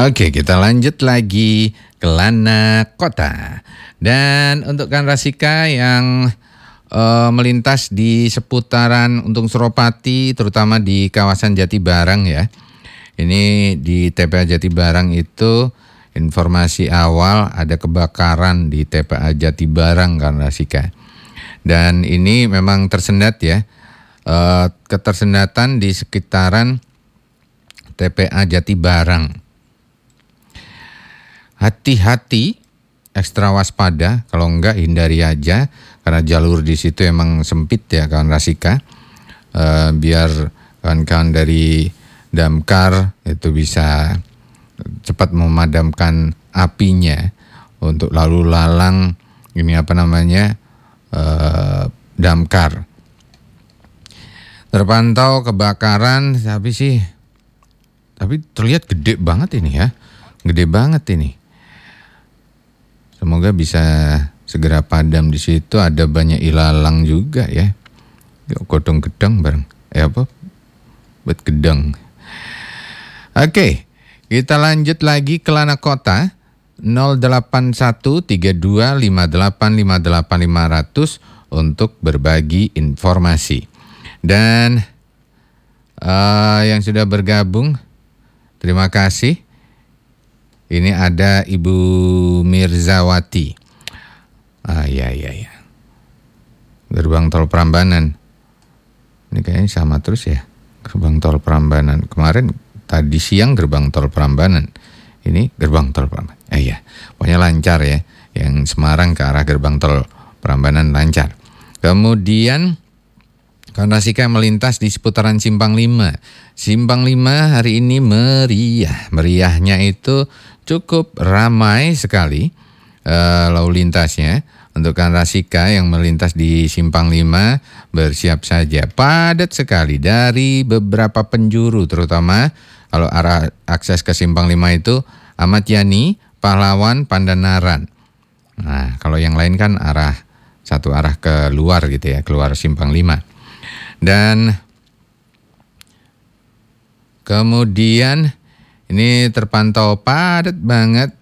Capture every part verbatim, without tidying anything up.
Oke, kita lanjut lagi ke Lana Kota. Dan untuk Kang Rasika yang uh, melintas di seputaran Untung Suropati, terutama di kawasan Jatibarang ya. Ini di T P A Jatibarang itu informasi awal ada kebakaran di T P A Jatibarang, Kang Rasika. Dan ini memang tersendat ya, uh, ketersendatan di sekitaran T P A Jatibarang. Hati-hati, ekstra waspada, kalau enggak hindari aja karena jalur di situ emang sempit ya kawan Rasika. E, biar kawan-kawan dari damkar itu bisa cepat memadamkan apinya untuk lalu lalang ini apa namanya e, damkar. Terpantau kebakaran tapi sih, tapi terlihat gede banget ini ya, gede banget ini. Semoga bisa segera padam di situ. Ada banyak ilalang juga ya. Godong gedang bareng. Eh apa? Buat gedang. Oke, kita lanjut lagi ke Lana Kota nol delapan satu tiga dua lima delapan lima delapan lima nol nol untuk berbagi informasi. Dan uh, yang sudah bergabung, terima kasih. Ini ada Ibu Mirzawati. Ah iya iya iya. Gerbang tol Prambanan. Ini kayaknya sama terus ya. Gerbang tol Prambanan. Kemarin tadi siang gerbang tol Prambanan. Ini gerbang tol Prambanan. Eh iya. Pokoknya lancar ya. Yang Semarang ke arah gerbang tol Prambanan lancar. Kemudian Kang Rasika melintas di seputaran Simpang lima. Simpang lima hari ini meriah. Meriahnya itu cukup ramai sekali uh, lalu lintasnya. Untuk Kang Rasika yang melintas di Simpang lima, bersiap saja. Padat sekali dari beberapa penjuru, terutama kalau arah akses ke Simpang lima itu Ahmad Yani, Pahlawan, Pandanaran. Nah, kalau yang lain kan arah satu arah ke luar gitu ya, keluar Simpang lima. Dan kemudian ini terpantau padat banget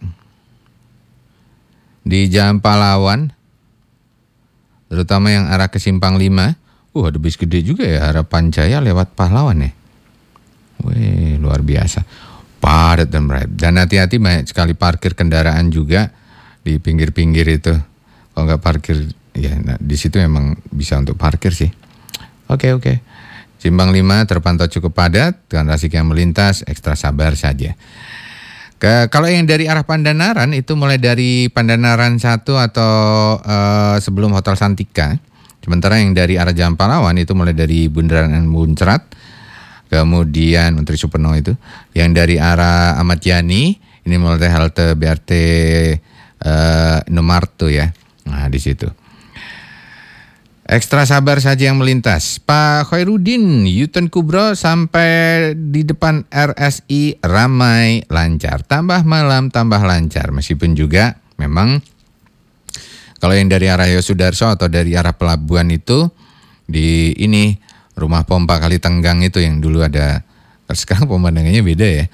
di Jalan Pahlawan, terutama yang arah ke Simpang lima. Uh, ada bis gede juga ya, Harapan Jaya lewat Pahlawan ya. Wih, luar biasa. Padat dan berat. Dan hati-hati, banyak sekali parkir kendaraan juga di pinggir-pinggir itu. Kalau nggak parkir, ya nah, di situ memang bisa untuk parkir sih. Oke, oke. Simpang lima terpantau cukup padat, Kang Rasika yang melintas, ekstra sabar saja. Ke, kalau yang dari arah Pandanaran itu mulai dari Pandanaran satu atau uh, sebelum Hotel Santika. Sementara yang dari arah Jalan Pahlawan itu mulai dari Bundaran Muncrat, kemudian Menteri Suparno itu. Yang dari arah Ahmad Yani ini mulai dari halte B R T uh, Indomaret ya. Nah, di situ. Ekstra sabar saja yang melintas. Pak Khairuddin, Yuten Kubro sampai di depan R S I ramai lancar. Tambah malam tambah lancar. Meskipun juga memang kalau yang dari arah Yosudarso atau dari arah pelabuhan itu di ini rumah pompa Kali Tenggang itu yang dulu ada. Sekarang pemandangannya beda ya.